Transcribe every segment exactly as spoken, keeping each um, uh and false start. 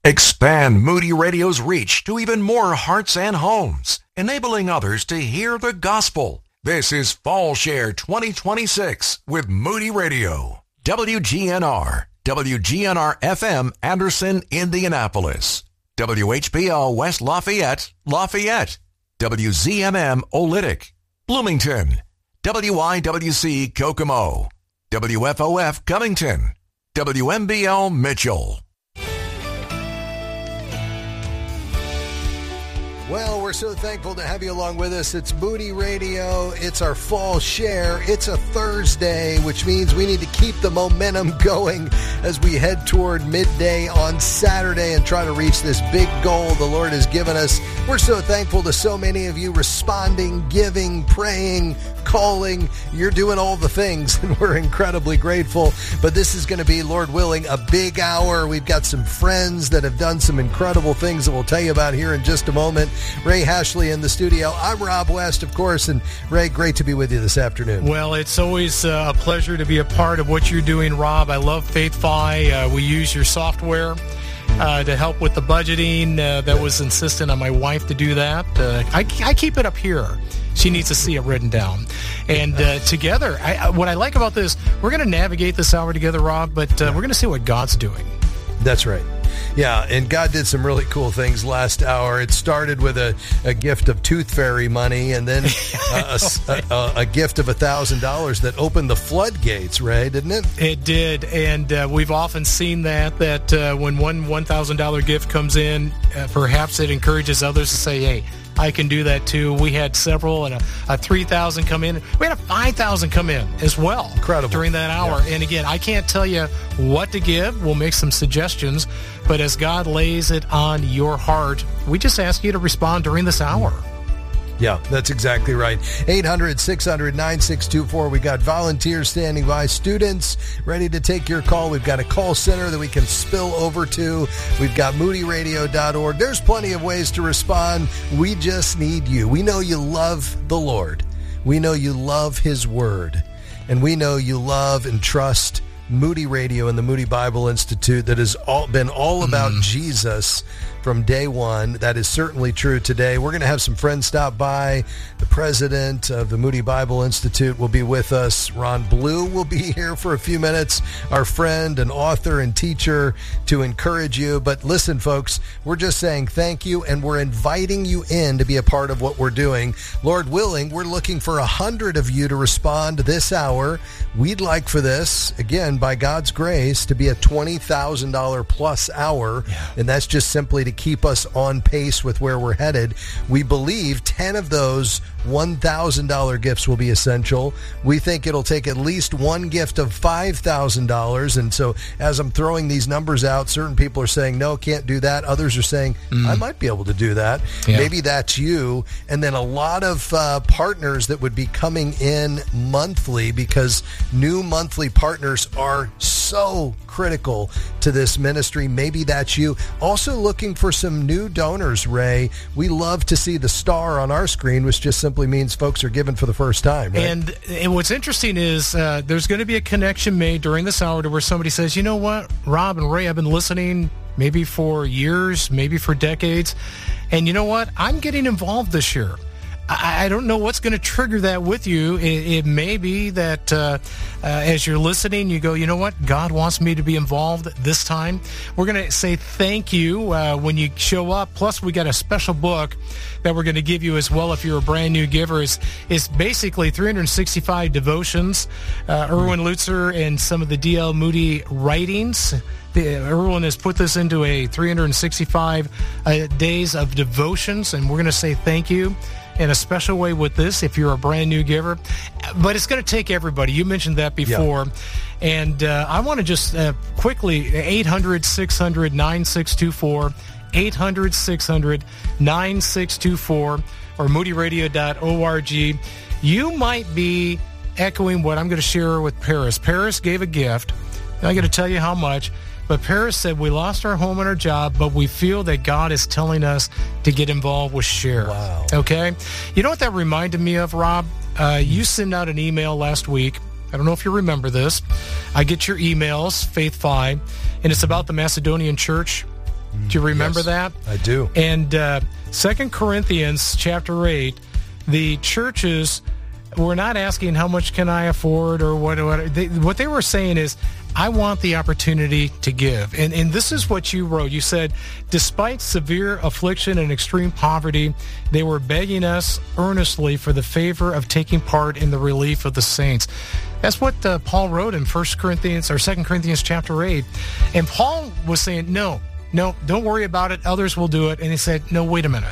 Expand Moody Radio's reach to even more hearts and homes, enabling others to hear the gospel. This is Fall Share twenty twenty-six with Moody Radio. W G N R, W G N R F M, Anderson, Indianapolis. W H B O West Lafayette, Lafayette. W Z M M Olytic, Bloomington. W I W C Kokomo. W F O F Covington. W M B L Mitchell. Well, we're so thankful to have you along with us. It's Moody Radio. It's our Fall Share. It's a Thursday, which means we need to keep the momentum going as we head toward midday on Saturday and try to reach this big goal the Lord has given us. We're so thankful to so many of you responding, giving, praying, calling. You're doing all the things, and we're incredibly grateful. But this is going to be, Lord willing, a big hour. We've got some friends that have done some incredible things that we'll tell you about here in just a moment. Ray Hashley in the studio. I'm Rob West, of course, and Ray, great to be with you this afternoon. Well, it's always uh, a pleasure to be a part of what you're doing, Rob. I love FaithFi. Uh, we use your software uh, to help with the budgeting. Uh, that was insistent on my wife to do that. Uh, I, I keep it up here. She needs to see it written down. And uh, together, I, what I like about this, we're going to navigate this hour together, Rob, but uh, we're going to see what God's doing. That's right. Yeah, and God did some really cool things last hour. It started with a, a gift of Tooth Fairy money, and then a, a, a, a gift of one thousand dollars that opened the floodgates, Ray, didn't it? It did, and uh, we've often seen that, that uh, when one one thousand dollars gift comes in, uh, perhaps it encourages others to say, hey, I can do that too. We had several, and a, a three thousand come in. We had a five thousand come in as well. Incredible. During that hour. Yeah. And again, I can't tell you what to give. We'll make some suggestions. But as God lays it on your heart, we just ask you to respond during this hour. Yeah, that's exactly right. eight hundred, six hundred, nine six two four. We got volunteers standing by, students ready to take your call. We've got a call center that we can spill over to. We've got moody radio dot org. There's plenty of ways to respond. We just need you. We know you love the Lord. We know you love His Word. And we know you love and trust Moody Radio and the Moody Bible Institute that has all been all about mm. Jesus from day one. That is certainly true today. We're going to have some friends stop by. The president of the Moody Bible Institute will be with us. Ron Blue will be here for a few minutes, our friend and author and teacher, to encourage you. But listen, folks, we're just saying thank you, and we're inviting you in to be a part of what we're doing. Lord willing, we're looking for a hundred of you to respond this hour. We'd like for this, again, by God's grace, to be a twenty thousand dollars plus hour, yeah. and that's just simply to keep us on pace with where we're headed. We believe ten of those one thousand dollars gifts will be essential. We think it'll take at least one gift of five thousand dollars, and so as I'm throwing these numbers out, certain people are saying, no, can't do that. Others are saying, mm. I might be able to do that. Yeah. Maybe that's you. And then a lot of uh, partners that would be coming in monthly, because new monthly partners are so critical to this ministry. Maybe that's you. Also looking for some new donors, Ray. We love to see the star on our screen, which just simply means folks are giving for the first time, right? And, and what's interesting is uh, there's going to be a connection made during this hour to where somebody says, you know what, Rob and Ray, I've been listening maybe for years, maybe for decades, and you know what, I'm getting involved this year. I don't know what's going to trigger that with you. It, it may be that uh, uh, as you're listening, you go, you know what? God wants me to be involved this time. We're going to say thank you uh, when you show up. Plus, we got a special book that we're going to give you as well if you're a brand new giver. It's, it's basically three hundred sixty-five devotions. Uh, Erwin Lutzer and some of the D L Moody writings. The, Erwin has put this into a three hundred sixty-five uh, days of devotions, and we're going to say thank you in a special way with this if you're a brand new giver. But it's going to take everybody. You mentioned that before. Yeah. And uh, I want to just uh, quickly, eight hundred, six hundred, nine six two four, eight hundred, six hundred, nine six two four, or moody radio dot org. You might be echoing what I'm going to share with Paris. Paris gave a gift. I'm going to tell you how much. But Paris said, we lost our home and our job, but we feel that God is telling us to get involved with Share. Wow. Okay? You know what that reminded me of, Rob? Uh, you sent out an email last week. I don't know if you remember this. I get your emails, FaithFi, and it's about the Macedonian church. Do you remember yes, that? I do. And uh, Second Corinthians chapter eight, the churches were not asking how much can I afford or what. What they, what they were saying is, I want the opportunity to give. And, and this is what you wrote. You said, despite severe affliction and extreme poverty, they were begging us earnestly for the favor of taking part in the relief of the saints. That's what uh, Paul wrote in First Corinthians or Second Corinthians chapter eight. And Paul was saying, no, no, don't worry about it. Others will do it. And he said, no, wait a minute.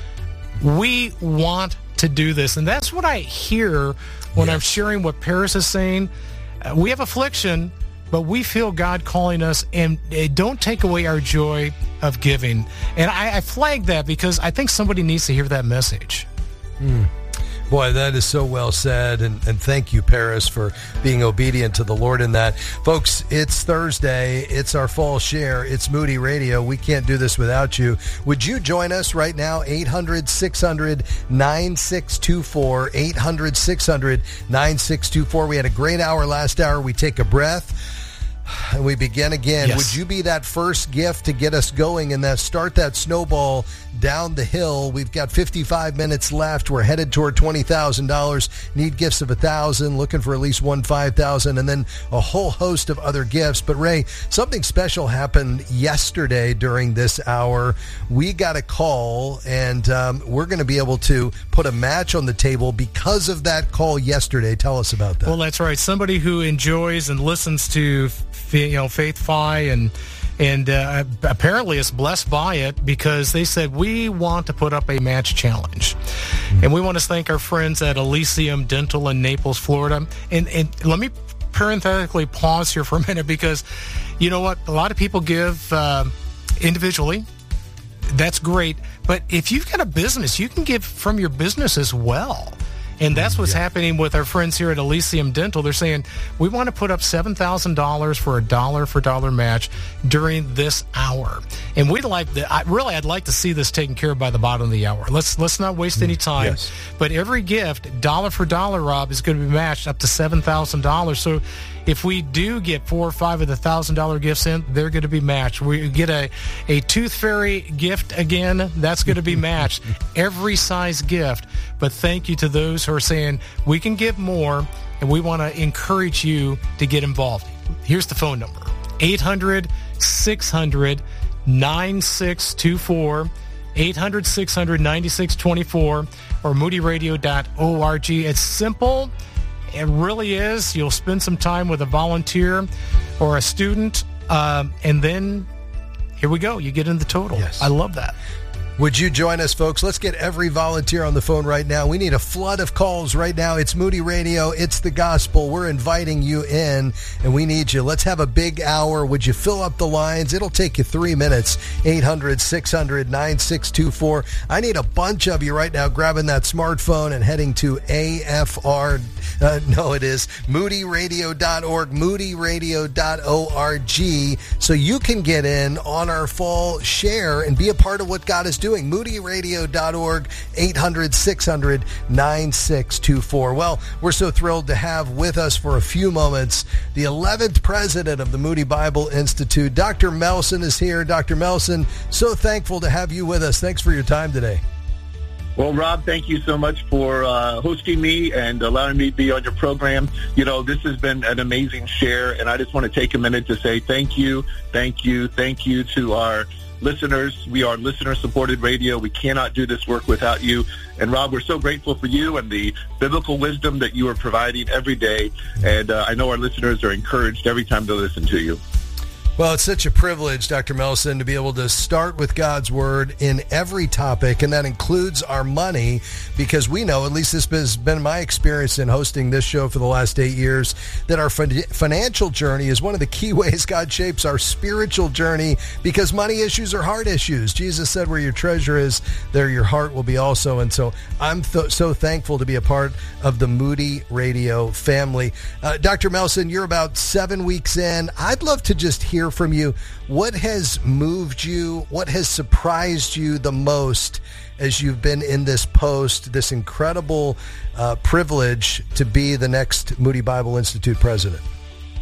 We want to do this. And that's what I hear when yes. I'm sharing what Paris is saying. Uh, we have affliction, but we feel God calling us, and uh, don't take away our joy of giving. And I, I flag that because I think somebody needs to hear that message. Mm. Boy, that is so well said, and, and thank you, Paris, for being obedient to the Lord in that. Folks, it's Thursday. It's our fall share. It's Moody Radio. We can't do this without you. Would you join us right now? eight hundred, six hundred, nine six two four, eight hundred, six hundred, nine six two four. We had a great hour last hour. We take a breath. And we begin again. Yes. Would you be that first gift to get us going and that start that snowball down the hill? We've got fifty-five minutes left. We're headed toward twenty thousand dollars. Need gifts of one thousand dollars, looking for at least one five thousand dollars, and then a whole host of other gifts. But Ray, something special happened yesterday during this hour. We got a call, and um, we're going to be able to put a match on the table because of that call yesterday. Tell us about that. Well, that's right. Somebody who enjoys and listens to you know, Faith Fi, and and uh, apparently is blessed by it because they said, we want to put up a match challenge. Mm-hmm. And we want to thank our friends at Elysium Dental in Naples, Florida. And, and let me parenthetically pause here for a minute because, you know what, a lot of people give uh, individually. That's great. But if you've got a business, you can give from your business as well. And that's what's yeah. happening with our friends here at Elysium Dental. They're saying, we want to put up seven thousand dollars for a dollar-for-dollar match during this hour. And we'd like to, I, really, I'd like to see this taken care of by the bottom of the hour. Let's let's not waste any time. Yes. But every gift, dollar for dollar, Rob, is going to be matched up to seven thousand dollars. So if we do get four or five of the one thousand dollars gifts in, they're going to be matched. We get a, a Tooth Fairy gift again, that's going to be matched. Every size gift. But thank you to those who are saying, we can give more, and we want to encourage you to get involved. Here's the phone number, eight hundred, six hundred, nine six two four, eight hundred, six hundred, nine six two four, or moody radio dot org. It's simple. It really is. You'll spend some time with a volunteer or a student, um, and then here we go. You get in the total. Yes. I love that. Would you join us, folks? Let's get every volunteer on the phone right now. We need a flood of calls right now. It's Moody Radio. It's the gospel. We're inviting you in, and we need you. Let's have a big hour. Would you fill up the lines? It'll take you three minutes. eight hundred, six hundred, nine six two four. I need a bunch of you right now grabbing that smartphone and heading to A F R. Uh, no, it is moody radio dot org, moody radio dot org, so you can get in on our fall share and be a part of what God is doing. moody radio dot org, eight hundred, six hundred, nine six two four. Well, we're so thrilled to have with us for a few moments the eleventh president of the Moody Bible Institute. Doctor Melson is here. Doctor Melson, so thankful to have you with us. Thanks for your time today. Well, Rob, thank you so much for uh, hosting me and allowing me to be on your program. You know, this has been an amazing share, and I just want to take a minute to say thank you, thank you, thank you to our listeners. We are listener-supported radio. We cannot do this work without you. And, Rob, we're so grateful for you and the biblical wisdom that you are providing every day. And uh, I know our listeners are encouraged every time they listen to you. Well, it's such a privilege, Doctor Melson, to be able to start with God's Word in every topic, and that includes our money, because we know, at least this has been my experience in hosting this show for the last eight years, that our financial journey is one of the key ways God shapes our spiritual journey, because money issues are heart issues. Jesus said, where your treasure is, there your heart will be also. And so I'm th- so thankful to be a part of the Moody Radio family. Uh, Doctor Melson, you're about seven weeks in. I'd love to just hear from you. What has moved you? What has surprised you the most as you've been in this post, this incredible uh, privilege to be the next Moody Bible Institute president?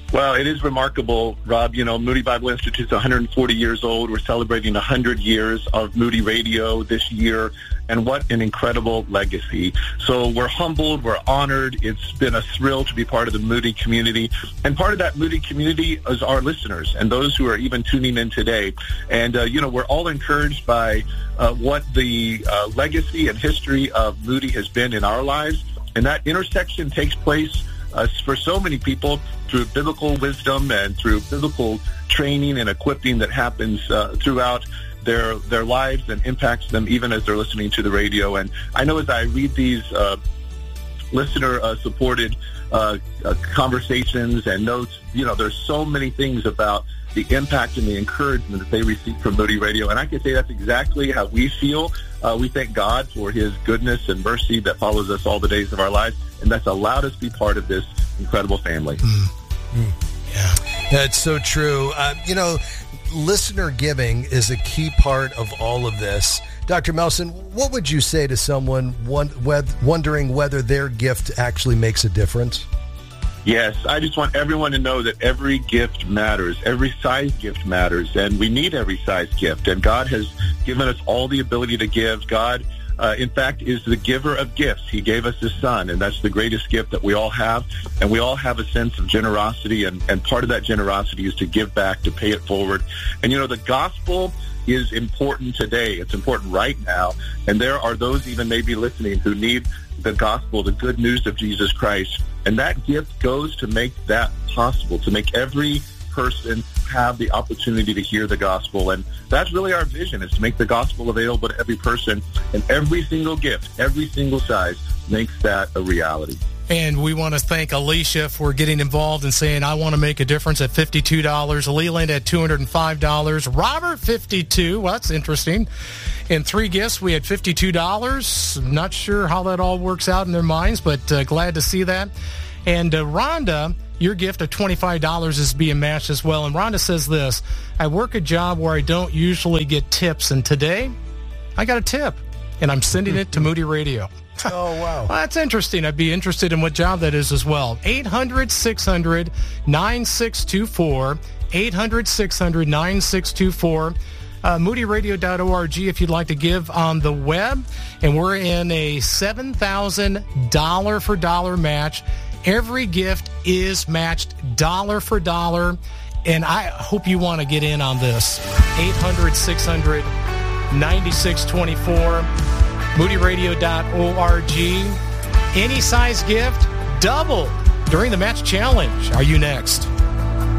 Well, it is remarkable, Rob. You know, Moody Bible Institute is one hundred forty years old. We're celebrating one hundred years of Moody Radio this year, and what an incredible legacy. So we're humbled, we're honored. It's been a thrill to be part of the Moody community, and part of that Moody community is our listeners and those who are even tuning in today. And, uh, you know, we're all encouraged by uh, what the uh, legacy and history of Moody has been in our lives, and that intersection takes place Uh, for so many people through biblical wisdom and through biblical training and equipping that happens uh, throughout their their lives and impacts them even as they're listening to the radio. And I know as I read these uh, listener-supported uh, uh, uh, conversations and notes, you know, there's so many things about the impact and the encouragement that they receive from Moody Radio. And I can say that's exactly how we feel. Uh, we thank God for his goodness and mercy that follows us all the days of our lives, and that's allowed us to be part of this incredible family. Mm. Mm. Yeah, that's so true. Uh, you know, listener giving is a key part of all of this. Doctor Melson, what would you say to someone wondering whether their gift actually makes a difference? Yes, I just want everyone to know that every gift matters. Every size gift matters, and we need every size gift. And God has given us all the ability to give. God, uh, in fact, is the giver of gifts. He gave us his son, and that's the greatest gift that we all have. And we all have a sense of generosity, and, and part of that generosity is to give back, to pay it forward. And, you know, the gospel is important today. It's important right now. And there are those even maybe listening who need the gospel, the good news of Jesus Christ. And that gift goes to make that possible, to make every person have the opportunity to hear the gospel. And that's really our vision, is to make the gospel available to every person. And every single gift, every single size makes that a reality. And we want to thank Alicia for getting involved and saying, I want to make a difference at fifty-two dollars. Leland at two hundred five dollars. Robert, fifty-two dollars. Well, that's interesting. In three gifts, we had fifty-two dollars. I'm not sure how that all works out in their minds, but uh, glad to see that. And uh, Rhonda, your gift of twenty-five dollars is being matched as well. And Rhonda says this, I work a job where I don't usually get tips, and today I got a tip, and I'm sending it to Moody Radio. Oh, wow. Well, that's interesting. I'd be interested in what job that is as well. eight hundred, six hundred, nine six two four. eight hundred, six hundred, nine six two four. Uh, moody radio dot org if you'd like to give on the web. And we're in a seven thousand dollars for dollar match. Every gift is matched dollar for dollar. And I hope you want to get in on this. eight hundred, six hundred, nine six two four. moody radio dot org. Any size gift, double during the match challenge. Are you next?